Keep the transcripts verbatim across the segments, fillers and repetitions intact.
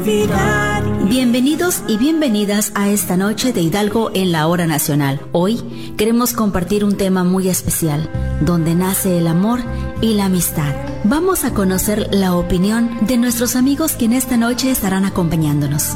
Bienvenidos y bienvenidas a esta noche de Hidalgo en la Hora Nacional. Hoy queremos compartir un tema muy especial, donde nace el amor y la amistad. Vamos a conocer la opinión de nuestros amigos que en esta noche estarán acompañándonos.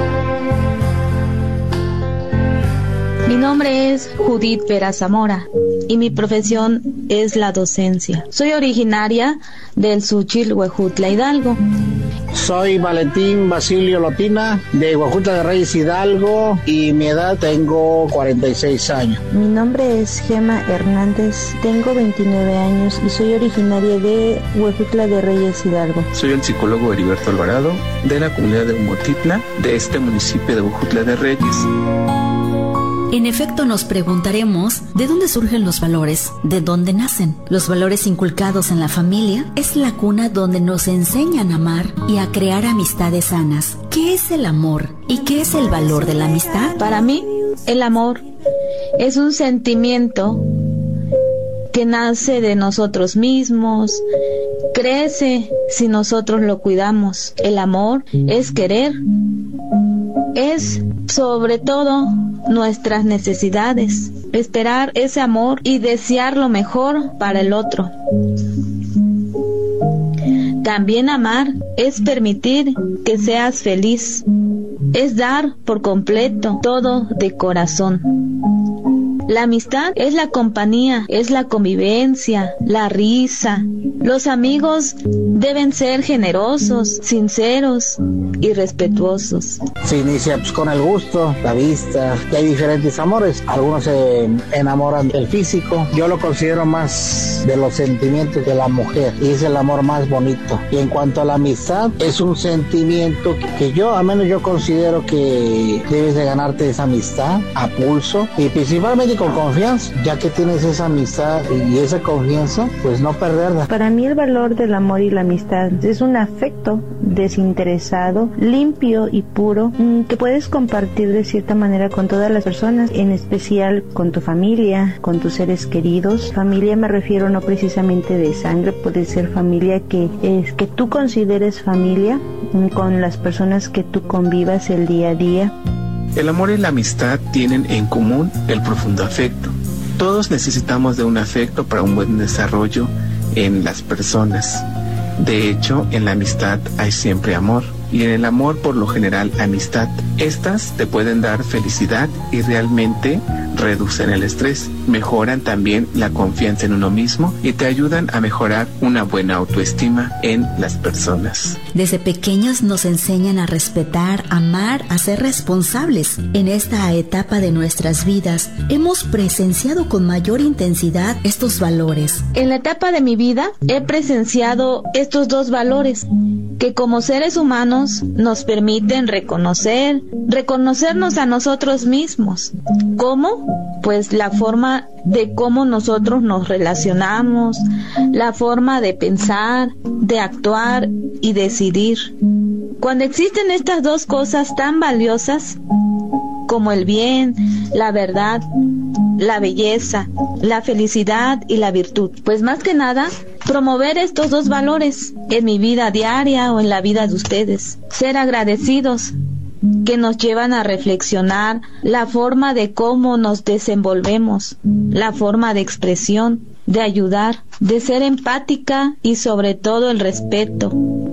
Mi nombre es Judith Vera Zamora y mi profesión es la docencia. Soy originaria del Xúchitl, Huejutla, Hidalgo. Soy Valentín Basilio Lotina, de Huejutla de Reyes, Hidalgo, y mi edad tengo cuarenta y seis años. Mi nombre es Gema Hernández, tengo veintinueve años y soy originaria de Huejutla de Reyes, Hidalgo. Soy el psicólogo Heriberto Alvarado, de la comunidad de Humotitla, de este municipio de Huejutla de Reyes. En efecto, nos preguntaremos ¿de dónde surgen los valores? ¿De dónde nacen? Los valores inculcados en la familia es la cuna donde nos enseñan a amar y a crear amistades sanas. ¿Qué es el amor? ¿Y qué es el valor de la amistad? Para mí, el amor es un sentimiento que nace de nosotros mismos, crece si nosotros lo cuidamos. El amor es querer, es sobre todo nuestras necesidades, esperar ese amor y desear lo mejor para el otro. También amar es permitir que seas feliz, es dar por completo todo de corazón. La amistad es la compañía, es la convivencia, la risa. Los amigos deben ser generosos, sinceros y respetuosos. Se inicia pues, con el gusto, la vista, y hay diferentes amores. Algunos se enamoran del físico. Yo lo considero más de los sentimientos de la mujer y es el amor más bonito. Y en cuanto a la amistad, es un sentimiento que, que yo, al menos yo considero que debes de ganarte esa amistad a pulso y principalmente con confianza, ya que tienes esa amistad y esa confianza, pues no perderla. Para mí el valor del amor y la amistad es un afecto desinteresado, limpio y puro, que puedes compartir de cierta manera con todas las personas, en especial con tu familia, con tus seres queridos. Familia me refiero no precisamente de sangre, puede ser familia que es que tú consideres familia, con las personas que tú convivas el día a día. El amor y la amistad tienen en común el profundo afecto. Todos necesitamos de un afecto para un buen desarrollo en las personas. De hecho, en la amistad hay siempre amor. Y en el amor, por lo general, amistad. Estas te pueden dar felicidad y realmente reducen el estrés. Mejoran también la confianza en uno mismo y te ayudan a mejorar una buena autoestima en las personas. Desde pequeños nos enseñan a respetar, amar, a ser responsables. En esta etapa de nuestras vidas hemos presenciado con mayor intensidad estos valores. En la etapa de mi vida he presenciado estos dos valores que como seres humanos nos permiten reconocer, reconocernos a nosotros mismos. ¿Cómo? Pues la forma de cómo nosotros nos relacionamos, la forma de pensar, de actuar y decidir. Cuando existen estas dos cosas tan valiosas como el bien, la verdad, la belleza, la felicidad y la virtud, pues más que nada promover estos dos valores en mi vida diaria o en la vida de ustedes. Ser agradecidos, que nos llevan a reflexionar la forma de cómo nos desenvolvemos, la forma de expresión, de ayudar, de ser empática y sobre todo el respeto.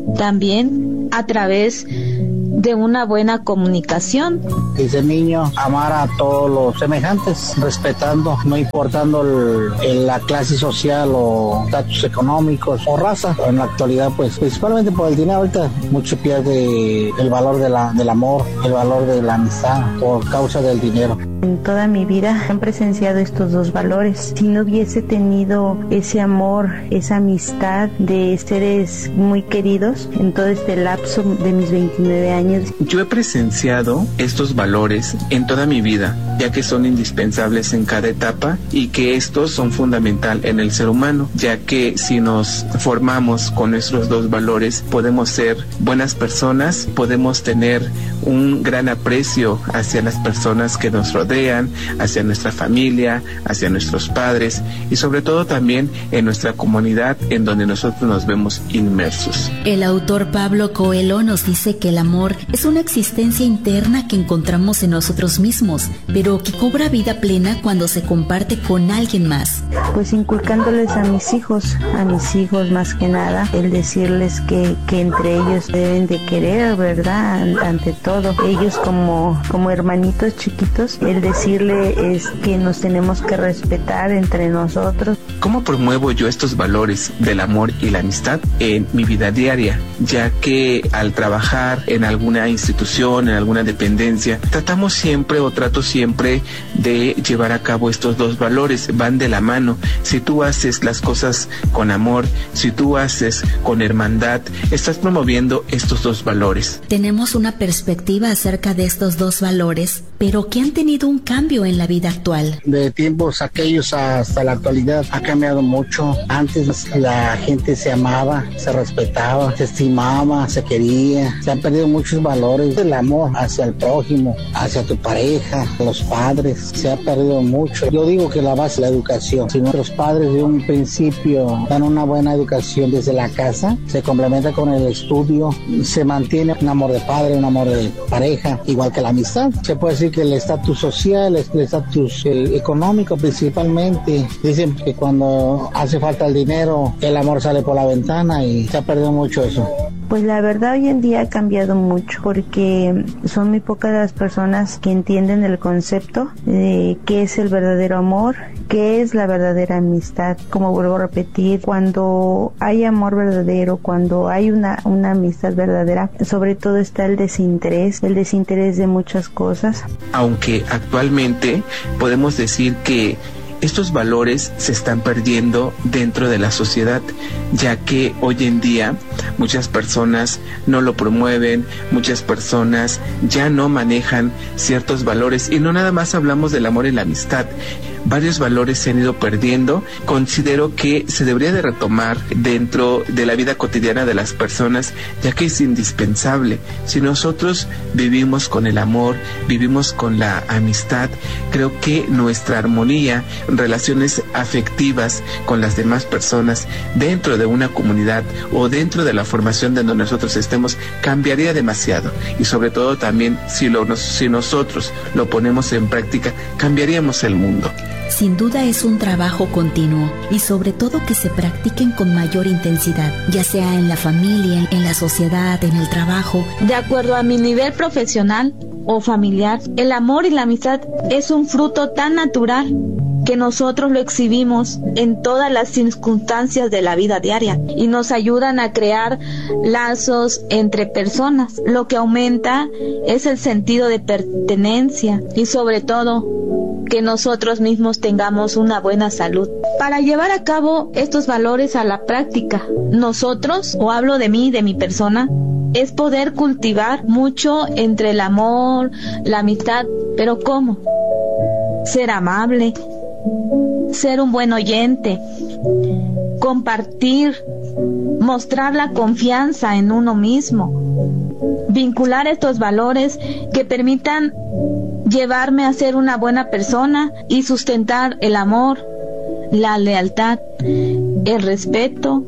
También a través de una buena comunicación. Desde niño, amar a todos los semejantes, respetando, no importando el, el, la clase social o estatus económicos o raza. En la actualidad, pues, principalmente por el dinero, ahorita mucho pierde el valor de la, del amor, el valor de la amistad por causa del dinero. En toda mi vida he presenciado estos dos valores. Si no hubiese tenido ese amor, esa amistad de seres muy queridos en todo este lapso de mis veintinueve años. Yo he presenciado estos valores en toda mi vida, ya que son indispensables en cada etapa y que estos son fundamental en el ser humano, ya que si nos formamos con nuestros dos valores podemos ser buenas personas, podemos tener un gran aprecio hacia las personas que nos rodean. rodean, hacia nuestra familia, hacia nuestros padres y sobre todo también en nuestra comunidad en donde nosotros nos vemos inmersos. El autor Pablo Coelho nos dice que el amor es una existencia interna que encontramos en nosotros mismos, pero que cobra vida plena cuando se comparte con alguien más. Pues inculcándoles a mis hijos, a mis hijos más que nada, el decirles que, que entre ellos deben de querer, ¿verdad? Ante todo, ellos como, como hermanitos chiquitos, el decirle es que nos tenemos que respetar entre nosotros. ¿Cómo promuevo yo estos valores del amor y la amistad en mi vida diaria? Ya que al trabajar en alguna institución, en alguna dependencia, tratamos siempre o trato siempre de llevar a cabo estos dos valores, van de la mano. Si tú haces las cosas con amor, si tú haces con hermandad, estás promoviendo estos dos valores. Tenemos una perspectiva acerca de estos dos valores, pero que han tenido un cambio en la vida actual. De tiempos aquellos hasta la actualidad ha cambiado mucho. Antes la gente se amaba, se respetaba, se estimaba, se quería. Se han perdido muchos valores. El amor hacia el prójimo, hacia tu pareja, los padres, se ha perdido mucho. Yo digo que la base es la educación. Si nuestros padres de un principio dan una buena educación desde la casa, se complementa con el estudio, se mantiene un amor de padre, un amor de pareja, igual que la amistad. Se puede decir que el estatus social, el estatus eh, económico principalmente. Dicen que cuando hace falta el dinero, el amor sale por la ventana y se ha perdido mucho eso. Pues la verdad hoy en día ha cambiado mucho porque son muy pocas las personas que entienden el concepto de qué es el verdadero amor, qué es la verdadera amistad. Como vuelvo a repetir, cuando hay amor verdadero, cuando hay una, una amistad verdadera, sobre todo está el desinterés, el desinterés de muchas cosas. Aunque actualmente podemos decir que estos valores se están perdiendo dentro de la sociedad, ya que hoy en día muchas personas no lo promueven, muchas personas ya no manejan ciertos valores y no nada más hablamos del amor y la amistad. Varios valores se han ido perdiendo. Considero que se debería de retomar dentro de la vida cotidiana de las personas, ya que es indispensable. Si nosotros vivimos con el amor, vivimos con la amistad, creo que nuestra armonía, relaciones afectivas con las demás personas dentro de una comunidad o dentro de la formación donde nosotros estemos, cambiaría demasiado. Y sobre todo también si, lo, si nosotros lo ponemos en práctica, cambiaríamos el mundo. Sin duda es un trabajo continuo y sobre todo que se practiquen con mayor intensidad, ya sea en la familia, en la sociedad, en el trabajo. De acuerdo a mi nivel profesional o familiar, el amor y la amistad es un fruto tan natural que nosotros lo exhibimos en todas las circunstancias de la vida diaria y nos ayudan a crear lazos entre personas. Lo que aumenta es el sentido de pertenencia y sobre todo que nosotros mismos tengamos una buena salud. Para llevar a cabo estos valores a la práctica, nosotros, o hablo de mí, de mi persona, es poder cultivar mucho entre el amor, la amistad, pero ¿cómo? Ser amable, ser un buen oyente, compartir, mostrar la confianza en uno mismo, vincular estos valores que permitan llevarme a ser una buena persona y sustentar el amor, la lealtad, el respeto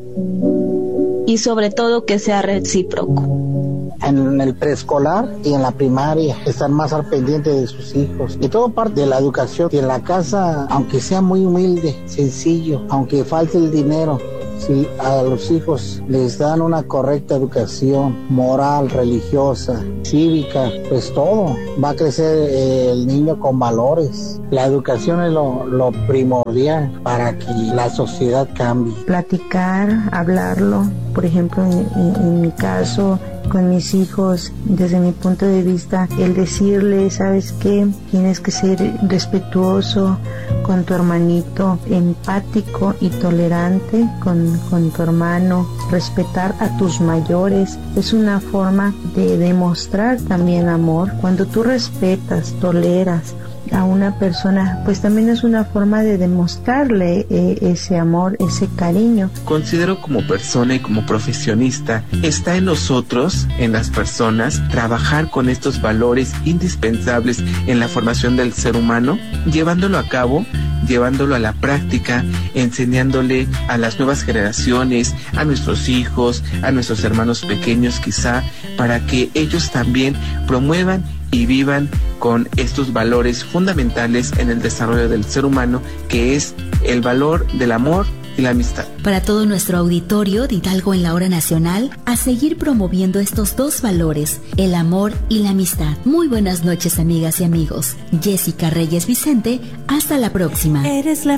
y sobre todo que sea recíproco. En el preescolar y en la primaria están más al pendiente de sus hijos y todo parte de la educación. Y en la casa, aunque sea muy humilde, sencillo, aunque falte el dinero, si a los hijos les dan una correcta educación moral, religiosa, cívica, pues todo va a crecer eh, el niño con valores. La educación es lo, lo primordial para que la sociedad cambie. Platicar, hablarlo, por ejemplo, en, en, en mi caso, con mis hijos, desde mi punto de vista, el decirle, ¿sabes qué? Tienes que ser respetuoso con tu hermanito, empático y tolerante con, con tu hermano, respetar a tus mayores. Es una forma de demostrar también amor. Cuando tú respetas, toleras a una persona, pues también es una forma de demostrarle eh, ese amor, ese cariño. Considero como persona y como profesionista, está en nosotros, en las personas, trabajar con estos valores indispensables en la formación del ser humano, llevándolo a cabo, llevándolo a la práctica, enseñándole a las nuevas generaciones, a nuestros hijos, a nuestros hermanos pequeños quizá, para que ellos también promuevan y vivan con estos valores fundamentales en el desarrollo del ser humano, que es el valor del amor y la amistad. Para todo nuestro auditorio de Hidalgo en la Hora Nacional, a seguir promoviendo estos dos valores, el amor y la amistad. Muy buenas noches, amigas y amigos. Jessica Reyes Vicente, hasta la próxima. Eres la